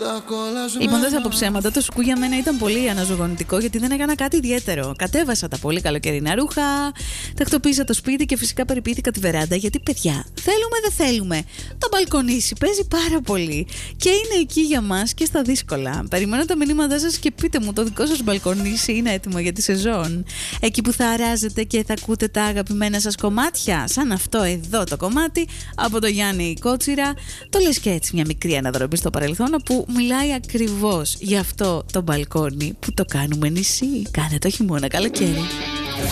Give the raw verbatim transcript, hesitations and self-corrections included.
Λοιπόν, δεν θα πω ψέματα. Το σκου για μένα ήταν πολύ αναζωογονητικό, γιατί δεν έκανα κάτι ιδιαίτερο. Κατέβασα τα πολύ καλοκαιρινά ρούχα, τακτοποίησα το σπίτι και φυσικά περιποιήθηκα τη βεράντα. Γιατί, παιδιά, θέλουμε δεν θέλουμε. Το μπαλκονίσι παίζει πάρα πολύ και είναι εκεί για μας και στα δύσκολα. Περιμένω τα μηνύματά σας και πείτε μου, το δικό σας μπαλκονίσι είναι έτοιμο για τη σεζόν? Εκεί που θα αράζετε και θα ακούτε τα αγαπημένα σας κομμάτια, σαν αυτό εδώ το κομμάτι από το Γιάννη Κότσιρα. Το λες και έτσι μια μικρή αναδρομή στο παρελθόν, που μιλάει ακριβώς για αυτό το μπαλκόνι που το κάνουμε νησί. Κάνε το χειμώνα καλοκαίρι.